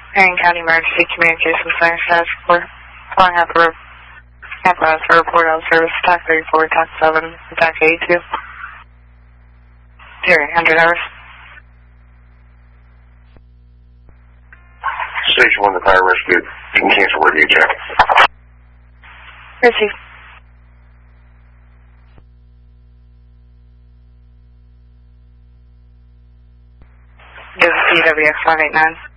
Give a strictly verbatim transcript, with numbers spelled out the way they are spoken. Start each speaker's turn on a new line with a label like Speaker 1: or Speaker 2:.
Speaker 1: Marion County Emergency Communications Center, status report. Calling out the apparatus for report on service, attack thirty-four, attack seven, attack eighty-two. Zero, one hundred hours.
Speaker 2: Station one, the fire rescue. You can cancel radio check.
Speaker 1: Receive. Give us C W X five eight nine.